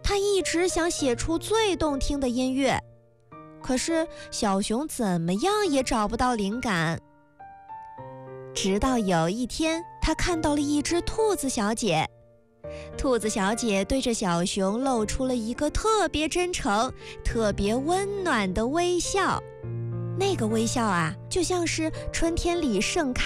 他一直想写出最动听的音乐，可是小熊怎么样也找不到灵感。直到有一天，他看到了一只兔子小姐。兔子小姐对着小熊露出了一个特别真诚、特别温暖的微笑。那个微笑啊，就像是春天里盛开